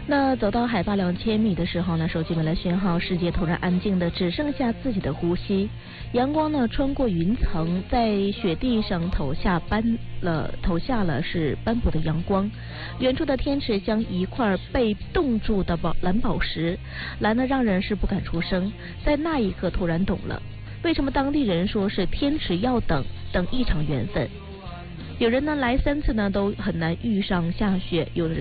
那走到海拔2000米的时候呢，收集完了讯号，世界突然安静的只剩下自己的呼吸。阳光呢穿过云层，在雪地上投下了是斑驳的阳光。远处的天池将一块被冻住的蓝宝石，蓝的让人是不敢出声。在那一刻突然懂了，为什么当地人说是天池要等一场缘分。有人呢来3次呢都很难遇上下雪，有的